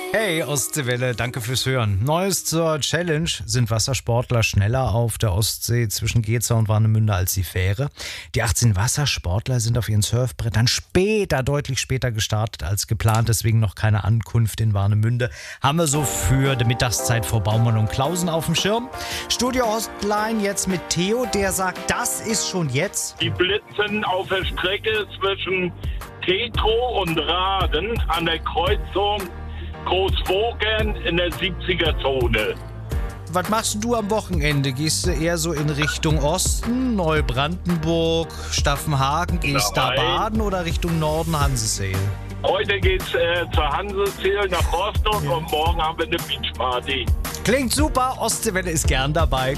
Hey Ostseewelle, danke fürs Hören. Neues zur Challenge: Sind Wassersportler schneller auf der Ostsee zwischen Geza und Warnemünde als die Fähre? Die 18 Wassersportler sind auf ihren Surfbrettern deutlich später gestartet als geplant, deswegen noch keine Ankunft in Warnemünde. Haben wir so für die Mittagszeit vor Baumann und Klausen auf dem Schirm. Studio Hotline jetzt mit Theo, der sagt, das ist schon jetzt. Die blitzen auf der Strecke zwischen Tetro und Raden an der Kreuzung Großwogen in der 70er-Zone. Was machst du am Wochenende? Gehst du eher so in Richtung Osten, Neubrandenburg, Staffenhagen, gehst da baden oder Richtung Norden, Hansesee? Heute geht's zur Hansesee nach Rostock und morgen haben wir eine Beachparty. Klingt super, Ostseewelle ist gern dabei.